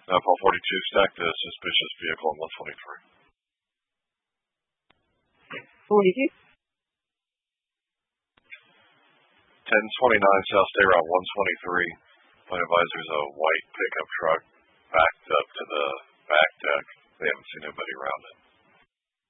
Nightfall 42, stack the suspicious vehicle on 123. 42. 1029 South State Route 123. My advisor is a white pickup truck backed up to the back deck. They haven't seen anybody around it.